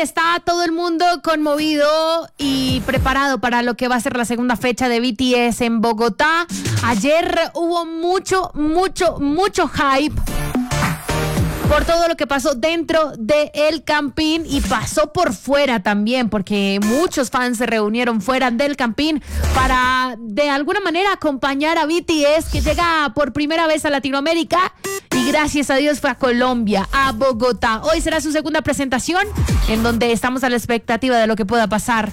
está todo el mundo conmovido y preparado para lo que va a ser la segunda fecha de BTS en Bogotá. Ayer hubo mucho hype por todo lo que pasó dentro de El Campín y pasó por fuera también, porque muchos fans se reunieron fuera del Campín para de alguna manera acompañar a BTS, que llega por primera vez a Latinoamérica y gracias a Dios fue a Colombia, a Bogotá. Hoy será su segunda presentación, en donde estamos a la expectativa de lo que pueda pasar